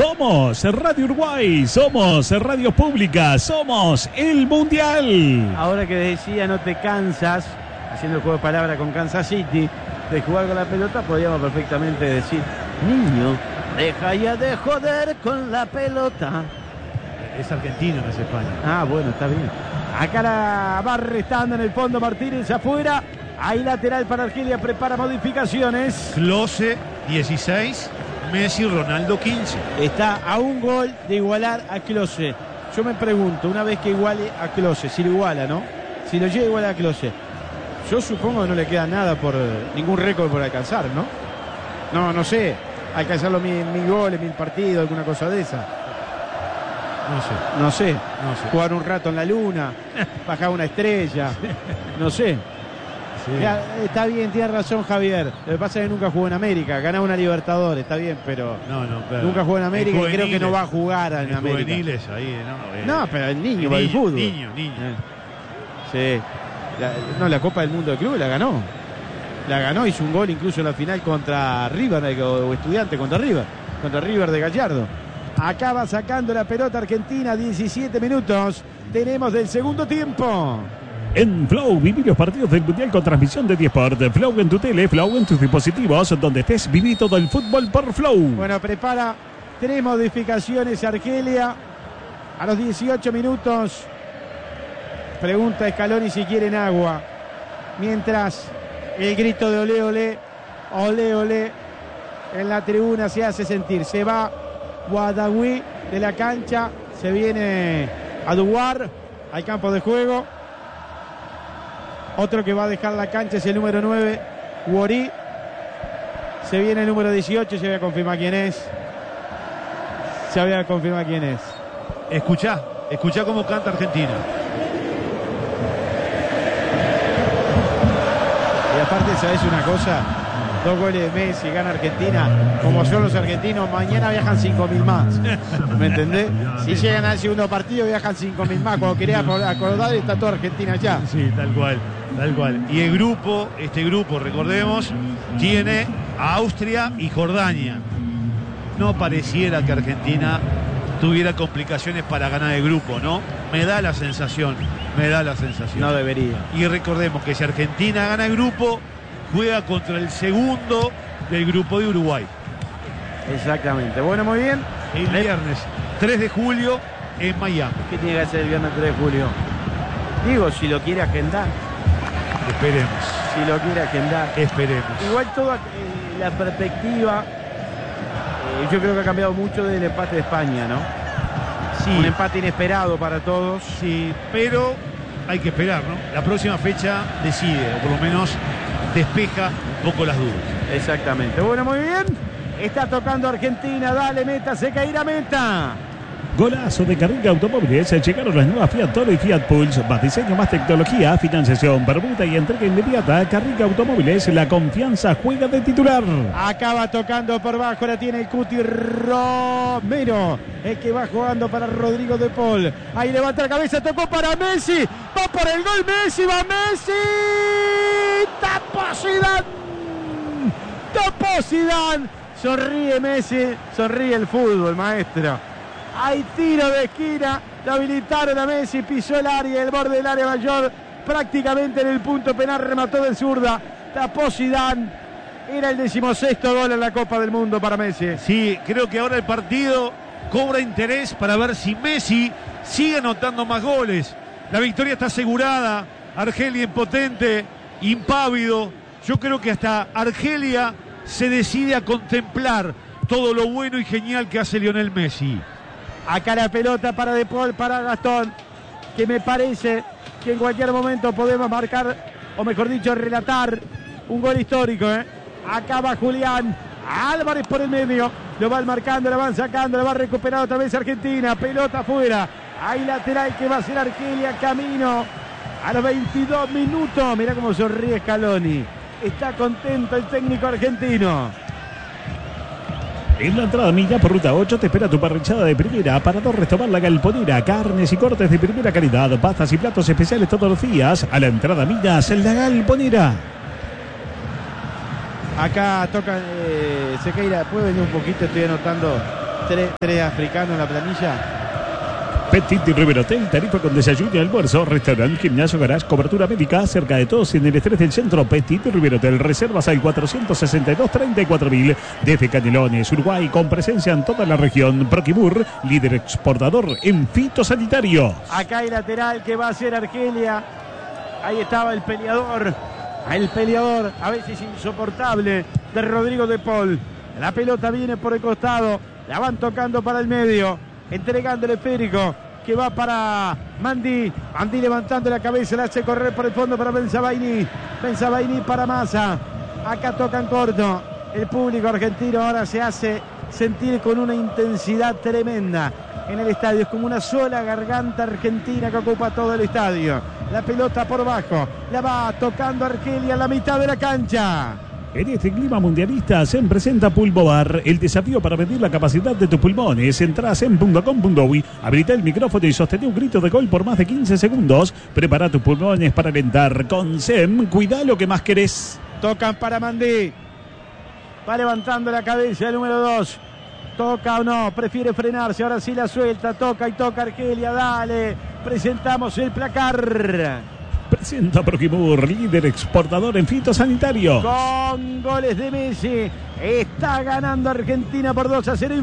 Somos Radio Uruguay, somos Radio Pública, somos el Mundial. Ahora que decía no te cansas, haciendo el juego de palabras con Kansas City, de jugar con la pelota, podríamos perfectamente decir, niño, deja ya de joder con la pelota. Es argentino, no es España. Ah, bueno, está bien. Acá la va restando en el fondo Martínez afuera. Hay lateral para Argelia, prepara modificaciones. Klose, 16. Messi, Ronaldo, 15. Está a un gol de igualar a Klose. Yo me pregunto, una vez que iguale a Klose, si lo iguala, ¿no? Si lo llega a igualar a Klose, yo supongo que no le queda nada por ningún récord por alcanzar, ¿no? No sé, alcanzar los 1000 goles, 1000 partidos, alguna cosa de esa. No sé. Jugar un rato en la luna, bajar una estrella, no sé. Sí. Ya, está bien, tiene razón Javier. Lo que pasa es que nunca jugó en América, ganaba una Libertadores, está bien, pero claro. nunca jugó en América y creo que no va a jugar en América. Juveniles ahí, No, pero el niño va al fútbol. Niño. Sí. La Copa del Mundo de Club la ganó. La ganó, hizo un gol incluso en la final contra River, o Estudiante contra River de Gallardo. Acaba sacando la pelota Argentina, 17 minutos. Tenemos del segundo tiempo. En Flow, viví los partidos del Mundial con transmisión de Diesport. Flow en tu tele, Flow en tus dispositivos, donde estés, viví todo el fútbol por Flow. Bueno, prepara 3 modificaciones Argelia. A los 18 minutos, pregunta Scaloni si quieren agua. Mientras el grito de olé, olé, olé, olé, en la tribuna se hace sentir. Se va Guadawi de la cancha, se viene a Duar al campo de juego. Otro que va a dejar la cancha es el número 9, Wori. Se viene el número 18, se voy a confirmar quién es. Escuchá cómo canta Argentina. Y aparte, ¿sabes una cosa? 2 goles de Messi, gana Argentina. Como son los argentinos, mañana viajan 5.000 más. ¿Me entendés? Si llegan al segundo partido, viajan 5.000 más. Cuando quería acordar, está toda Argentina ya. Sí, tal cual. Y el grupo, recordemos, tiene a Austria y Jordania. No pareciera que Argentina tuviera complicaciones para ganar el grupo, ¿no? Me da la sensación. No debería. Y recordemos que si Argentina gana el grupo, juega contra el segundo del grupo de Uruguay. Exactamente. Bueno, muy bien. El viernes 3 de julio en Miami. ¿Qué tiene que hacer el viernes 3 de julio? Digo, si lo quiere agendar. Esperemos. Igual toda la perspectiva, yo creo que ha cambiado mucho del empate de España, ¿no? Sí. Un empate inesperado para todos. Sí, pero hay que esperar, ¿no? La próxima fecha decide, o por lo menos despeja un poco las dudas. Exactamente. Bueno, muy bien. Está tocando Argentina. Dale, meta, se caerá meta. Golazo de Carriga Automóviles. Llegaron las nuevas Fiat Toro y Fiat Pulse. Más diseño, más tecnología, financiación, permuta y entrega inmediata. Carriga Automóviles, la confianza juega de titular. Acaba tocando por bajo, la tiene el Cuti Romero, el que va jugando para Rodrigo de Paul. Ahí levanta la cabeza, tocó para Messi. Va por el gol Messi, va Messi. Tapó Zidane. Sonríe Messi, sonríe el fútbol, maestro. Hay tiro de esquina, lo habilitaron a Messi, pisó el área, el borde del área mayor, prácticamente en el punto penal, remató de zurda, tapó Zidane. Era el 16º gol en la Copa del Mundo para Messi. Sí, creo que ahora el partido cobra interés para ver si Messi sigue anotando más goles. La victoria está asegurada, Argelia impotente, impávido. Yo creo que hasta Argelia se decide a contemplar todo lo bueno y genial que hace Lionel Messi. Acá la pelota para De Paul, para Gastón, que me parece que en cualquier momento podemos marcar, o mejor dicho, relatar un gol histórico. Acá va Julián Álvarez por el medio, lo van marcando, lo van sacando, lo va recuperando otra vez Argentina, pelota afuera. Hay lateral que va a ser Argelia, camino a los 22 minutos. Mirá cómo sonríe Scaloni. Está contento el técnico argentino. En la entrada Milla por ruta 8 te espera tu parrillada de primera. Aparador Restaurant La Galponera. Carnes y cortes de primera calidad. Pastas y platos especiales todos los días. A la entrada Millas en La Galponera. Acá toca Sequeira. ¿Puede venir un poquito? Estoy anotando tres africanos en la planilla. Petit River Hotel, tarifa con desayuno y almuerzo, restaurante, gimnasio, garage, cobertura médica, cerca de todos en el estrés del centro. Petit River Hotel, reservas al 462-34.000. Desde Canelones, Uruguay, con presencia en toda la región. Proquimur, líder exportador en fitosanitario. Acá hay lateral que va a ser Argelia. Ahí estaba el peleador, a veces insoportable, de Rodrigo de Paul. La pelota viene por el costado, la van tocando para el medio, entregando el esférico que va para Mandi. Mandi levantando la cabeza, la hace correr por el fondo para Benzabaini. Benzabaini para Massa. Acá tocan corto. El público argentino ahora se hace sentir con una intensidad tremenda en el estadio. Es como una sola garganta argentina que ocupa todo el estadio. La pelota por bajo, la va tocando Argelia en la mitad de la cancha. En este clima mundialista se presenta Pulmobar, el desafío para medir la capacidad de tus pulmones. Entrá a sem.com.uy, habilita el micrófono y sostén un grito de gol por más de 15 segundos. Prepara tus pulmones para alentar. Con Sem, cuida lo que más querés. Tocan para Mandí. Va levantando la cabeza el número 2. Toca o no, prefiere frenarse, ahora sí la suelta, toca y toca Argelia, dale. Presentamos el placar. Presenta Proquimur, líder exportador en fitosanitario. Con goles de Messi, está ganando Argentina por 2-0,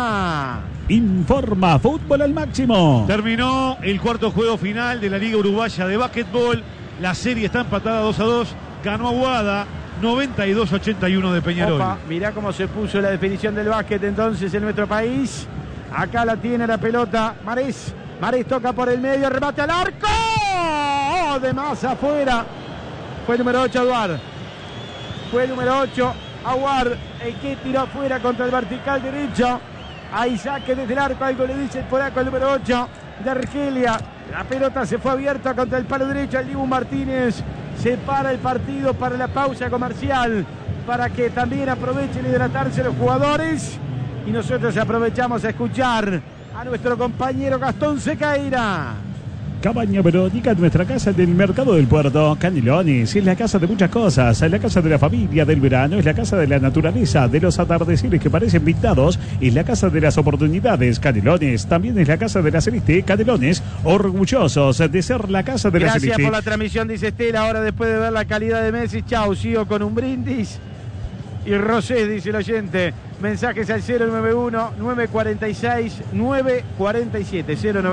Informa Fútbol al Máximo. Terminó el cuarto juego final de la Liga Uruguaya de Básquetbol. La serie está empatada 2-2. Ganó Aguada 92-81 de Peñarol. Opa, mirá cómo se puso la definición del básquet entonces en nuestro país. Acá la tiene la pelota Marés. Marés toca por el medio, remate al arco. ¡Oh! De más afuera. Fue el número 8 Aguar. Fue el número 8 Aguar el que tiró afuera contra el vertical derecho. Ahí saque desde el arco, algo le dice el polaco, el número 8 de Argelia. La pelota se fue abierta contra el palo derecho. El Dibu Martínez se para el partido para la pausa comercial, para que también aprovechen y hidratarse los jugadores. Y nosotros aprovechamos a escuchar a nuestro compañero Gastón Sequeira. Cabaña Verónica, nuestra casa del Mercado del Puerto. Canelones, es la casa de muchas cosas. Es la casa de la familia, del verano. Es la casa de la naturaleza, de los atardeceres que parecen pintados. Es la casa de las oportunidades. Canelones, también es la casa de la Celeste. Canelones, orgullosos de ser la casa de la Celeste. Gracias por la transmisión, dice Estela. Ahora después de ver la calidad de Messi, chau, sigo con un brindis. Y Rosé, dice el oyente. Mensajes al 091-946-947.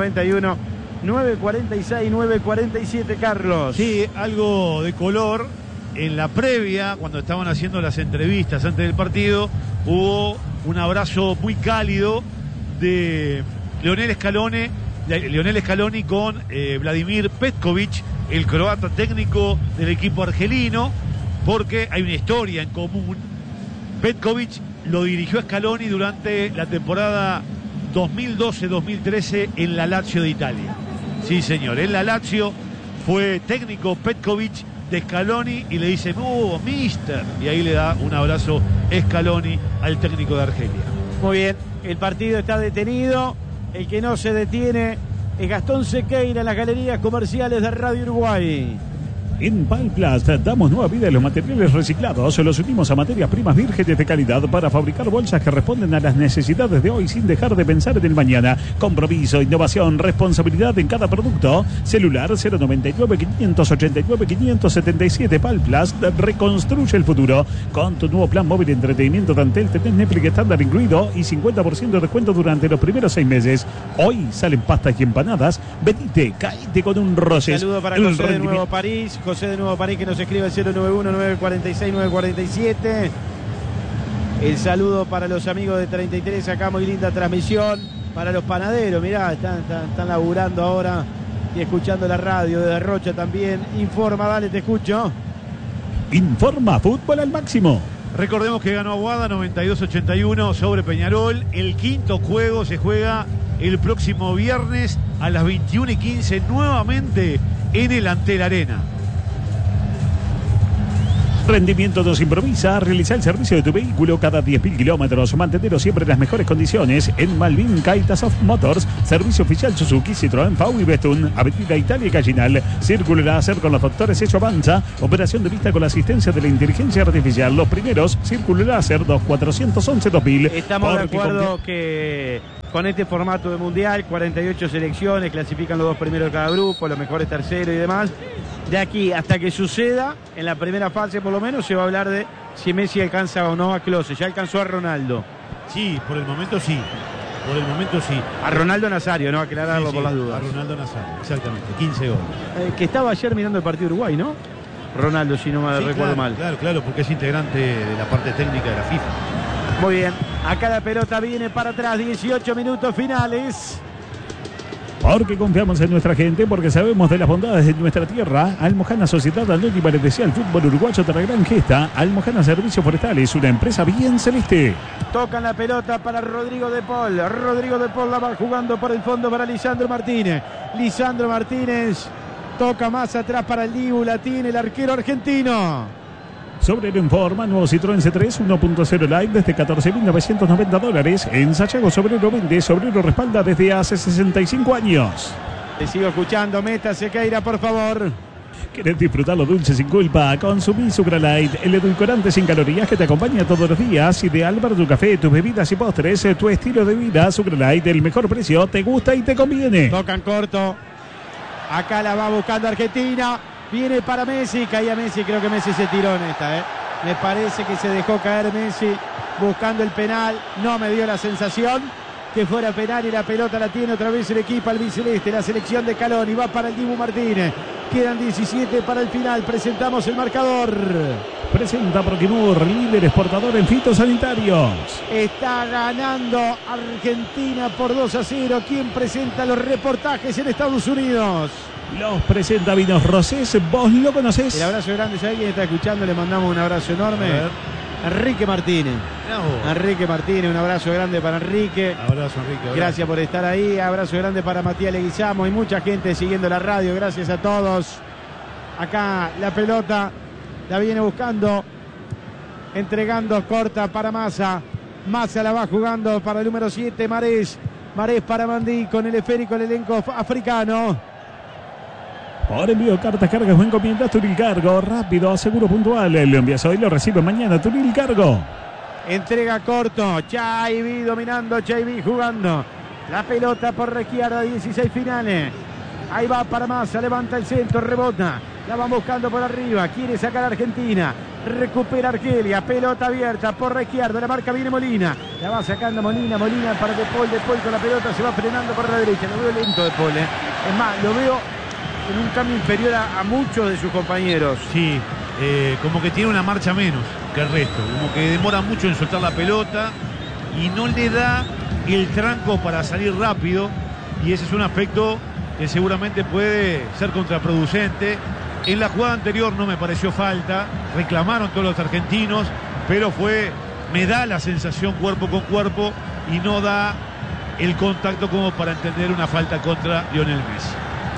091-946-947, Carlos. Sí, algo de color. En la previa, cuando estaban haciendo las entrevistas antes del partido, hubo un abrazo muy cálido de Lionel Scaloni con Vladimir Petkovic, el croata técnico del equipo argelino, porque hay una historia en común. Petkovic lo dirigió a Scaloni durante la temporada 2012-2013 en la Lazio de Italia. Sí, señor, en la Lazio fue técnico Petkovic de Scaloni y le dice, ¡oh, mister! Y ahí le da un abrazo Scaloni al técnico de Argelia. Muy bien, el partido está detenido. El que no se detiene es Gastón Sequeira en las galerías comerciales de Radio Uruguay. En Palplast damos nueva vida a los materiales reciclados. Los unimos a materias primas vírgenes de calidad para fabricar bolsas que responden a las necesidades de hoy sin dejar de pensar en el mañana. Compromiso, innovación, responsabilidad en cada producto. Celular 099-589-577. Palplast reconstruye el futuro. Con tu nuevo plan móvil de entretenimiento de Antel tenés Netflix estándar incluido y 50% de descuento durante los primeros 6 meses. Hoy salen pastas y empanadas. Venite, caíte con un Roses. Saludo para José de Nuevo París. José de Nuevo París que nos escribe al 091-946-947. El saludo para los amigos de 33, acá muy linda transmisión. Para los panaderos, mirá, están laburando ahora y escuchando la radio de Rocha también. Informa, dale, te escucho. Informa Fútbol al Máximo. Recordemos que ganó Aguada 92-81 sobre Peñarol. El quinto juego se juega el próximo viernes a las 21:15 nuevamente en el Antel Arena. Rendimiento nos improvisa. Realiza el servicio de tu vehículo cada 10.000 kilómetros. Mantenerlo siempre en las mejores condiciones. En Malvin Kaitas of Motors. Servicio oficial Suzuki, Citroën, Pau y Bestun. Avenida Italia y Gallinal. Círculo láser con los doctores Hecho Avanza. Operación de vista con la asistencia de la inteligencia artificial. Los primeros, Círculo láser 2411-2000. Estamos de acuerdo que con este formato de mundial, 48 selecciones, clasifican los 2 primeros de cada grupo, los mejores terceros y demás. De aquí hasta que suceda, en la primera fase por lo menos, se va a hablar de si Messi alcanza o no a Klose. Ya alcanzó a Ronaldo. Sí, por el momento sí. Por el momento sí. A Ronaldo Nazario, ¿no? Aclararlo por las dudas. A Ronaldo Nazario, exactamente. 15 goles. Que estaba ayer mirando el partido de Uruguay, ¿no? Ronaldo, si no me recuerdo mal. Claro, porque es integrante de la parte técnica de la FIFA. Muy bien. Acá la pelota viene para atrás. 18 minutos finales. Porque confiamos en nuestra gente, porque sabemos de las bondades de nuestra tierra. Almojana Sociedad Anónima le desea al fútbol uruguayo otra gran gesta. Almojana Servicios Forestales, una empresa bien celeste. Tocan la pelota para Rodrigo de Paul. Rodrigo de Paul la va jugando por el fondo para Lisandro Martínez. Lisandro Martínez toca más atrás para el Dibu, la tiene el arquero argentino. Sobrero en forma, nuevo Citroën C3 1.0 Live desde $14.990. En Sayago Sobrero vende, Sobrero respalda desde hace 65 años. Te sigo escuchando, Meta Sequeira, por favor. ¿Querés disfrutar lo dulce sin culpa? Consumí Sucralite, el edulcorante sin calorías que te acompaña todos los días. Ideal para tu café, tus bebidas y postres, tu estilo de vida. Sucralite, el mejor precio, te gusta y te conviene. Tocan corto. Acá la va buscando Argentina. Viene para Messi, caía Messi, creo que Messi se tiró en esta, Me parece que se dejó caer Messi buscando el penal, no me dio la sensación que fuera penal y la pelota la tiene otra vez el equipo albiceleste, la selección de Calón y va para el Dibu Martínez. Quedan 17 para el final, presentamos el marcador. Presenta Proquimur, líder exportador en fitosanitarios. Está ganando Argentina por 2-0. ¿Quién presenta los reportajes en Estados Unidos? Los presenta Vinos Rosés, vos lo conocés. El abrazo grande, ¿sabe quién está escuchando? Le mandamos un abrazo enorme. Enrique Martínez. Enrique Martínez, un abrazo grande para Enrique. Abrazo, Enrique. Gracias por estar ahí. Abrazo grande para Matías Leguizamo y mucha gente siguiendo la radio. Gracias a todos. Acá la pelota la viene buscando. Entregando corta para Massa. Massa la va jugando para el número 7, Marés. Marés para Mandí con el esférico, el elenco africano. Por envío, cartas, cargas o encomiendas, Turil Cargo. Rápido, seguro, puntual. Lo envías hoy, lo recibe mañana. Turil Cargo. Entrega corto. Chaibi dominando, Chaibi jugando. La pelota por la izquierda, 16 finales. Ahí va para Massa, levanta el centro, rebota. La van buscando por arriba. Quiere sacar a Argentina. Recupera Argelia. Pelota abierta por la izquierda. La marca viene Molina. La va sacando Molina. Molina para De Paul. De Paul con la pelota se va frenando por la derecha. Lo veo lento De Paul. Es más, lo veo en un cambio inferior a muchos de sus compañeros. Sí, como que tiene una marcha menos que el resto, como que demora mucho en soltar la pelota y no le da el tranco para salir rápido, y ese es un aspecto que seguramente puede ser contraproducente. En la jugada anterior no me pareció falta, reclamaron todos los argentinos, pero me da la sensación cuerpo con cuerpo y no da el contacto como para entender una falta contra Lionel Messi.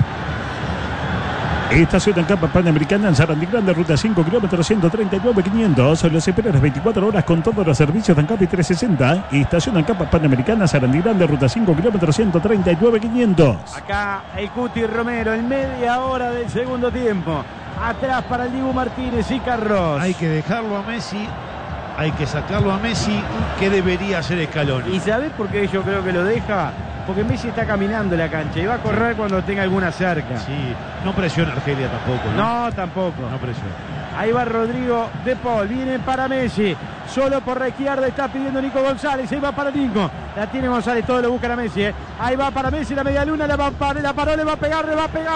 Estación en Capa Panamericana en Sarandí Grande, ruta 5, kilómetros 139.500. Los espera las 24 horas con todos los servicios de Ancapi 360. Estación en Capa Panamericana, Sarandí Grande, ruta 5, kilómetros 139.500. Acá el Cuti Romero en media hora del segundo tiempo. Atrás para el Dibu Martínez y Carros. Hay que dejarlo a Messi, hay que sacarlo a Messi, que debería hacer Scaloni. ¿Y sabés por qué yo creo que lo deja? Porque Messi está caminando la cancha y va a correr cuando tenga alguna cerca. Sí, no presiona Argelia tampoco, ¿no? No, tampoco. No presiona. Ahí va Rodrigo de Paul, viene para Messi. Solo por la izquierda está pidiendo Nico González. Ahí va para Nico. La tiene González, todo lo busca a Messi. Ahí va para Messi, la media luna, la paró, le va a pegar, le pegó.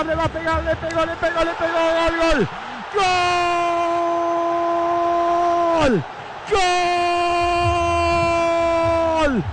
¡Gol! ¡Gol!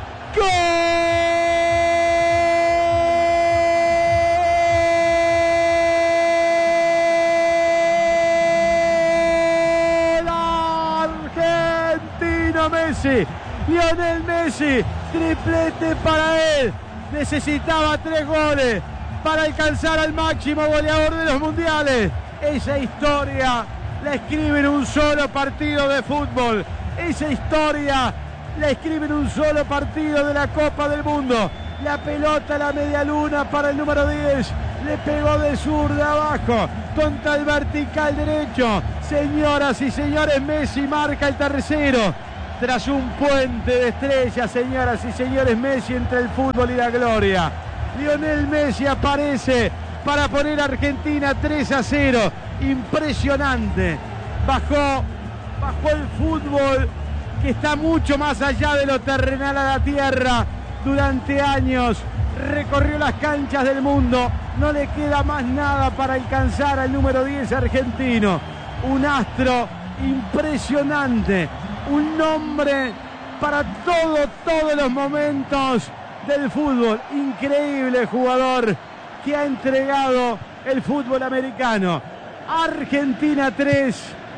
Messi, Lionel Messi, triplete para él. Necesitaba 3 goles para alcanzar al máximo goleador de los mundiales. Esa historia la escribe en un solo partido de fútbol. Esa historia la escribe en un solo partido de la Copa del Mundo. La pelota a la media luna para el número 10. Le pegó de zurda abajo contra el vertical derecho. Señoras y señores, Messi marca el tercero. Tras un puente de estrellas, señoras y señores, Messi entre el fútbol y la gloria. Lionel Messi aparece para poner a Argentina 3-0. Impresionante. Bajó el fútbol, que está mucho más allá de lo terrenal, a la tierra. Durante años recorrió las canchas del mundo. No le queda más nada para alcanzar al número 10 argentino. Un astro impresionante. Un nombre para todos los momentos del fútbol. Increíble jugador que ha entregado el fútbol americano. Argentina 3,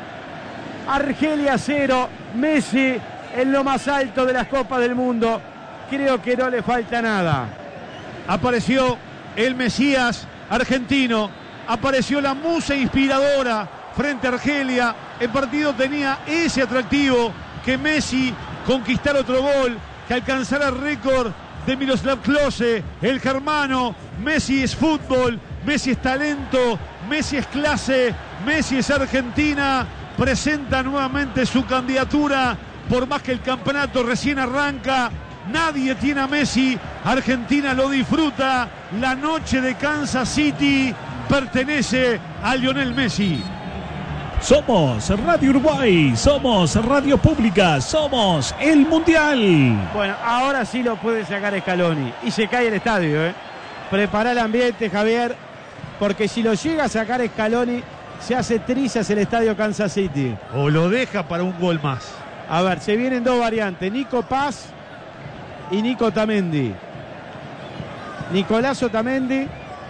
Argelia 0, Messi en lo más alto de las Copas del Mundo. Creo que no le falta nada. Apareció el Mesías argentino, apareció la musa inspiradora frente a Argelia. El partido tenía ese atractivo, que Messi conquistara otro gol, que alcanzara el récord de Miroslav Klose, el germano. Messi es fútbol, Messi es talento, Messi es clase, Messi es Argentina. Presenta nuevamente su candidatura, por más que el campeonato recién arranca. Nadie tiene a Messi, Argentina lo disfruta. La noche de Kansas City pertenece a Lionel Messi. Somos Radio Uruguay, somos Radio Pública, somos el Mundial. Bueno, ahora sí lo puede sacar Scaloni y se cae el estadio, ¿eh? Prepara el ambiente, Javier, porque si lo llega a sacar Scaloni, se hace trizas el estadio Kansas City. O lo deja para un gol más. A ver, se vienen dos variantes, Nico Paz y Nico Otamendi. Nicolás Otamendi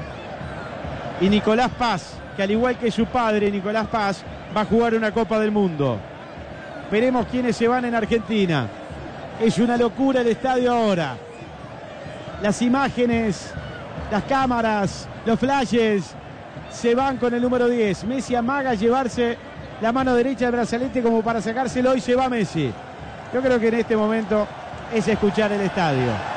y Nicolás Paz, que al igual que su padre, Nicolás Paz, va a jugar una Copa del Mundo. Veremos quiénes se van en Argentina. Es una locura el estadio ahora. Las imágenes, las cámaras, los flashes se van con el número 10. Messi amaga llevarse la mano derecha del brazalete como para sacárselo y se va Messi. Yo creo que en este momento es escuchar el estadio.